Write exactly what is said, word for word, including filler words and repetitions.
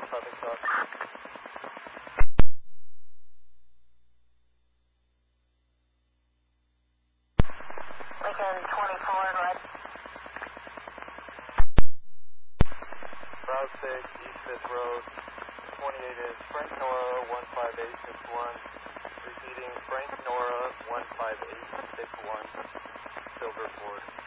traffic stop. Lincoln twenty-four, go ahead. Route six, East fifth Road. twenty-eight is Frank Nora one five eight six one. Repeating Frank Nora one five eight six one. Silver Ford.